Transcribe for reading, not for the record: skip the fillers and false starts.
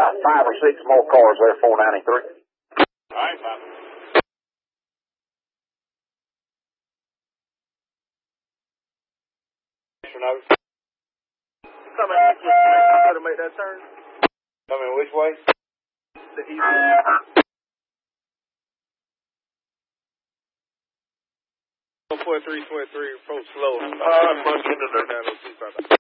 about 5 or 6 more cars there, 493. All right, Pop. Coming which way? You gotta make that turn. Coming which way? The east. 4323, approach slow. Punch into there.